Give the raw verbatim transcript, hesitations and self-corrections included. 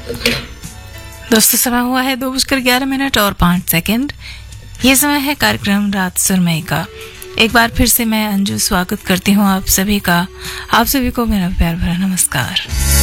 दोस्तों, समय हुआ है दो बजकर ग्यारह मिनट और पाँच सेकंड। ये समय है कार्यक्रम रात सुरमई का। एक बार फिर से मैं अंजू स्वागत करती हूँ आप सभी का। आप सभी को मेरा प्यार भरा नमस्कार।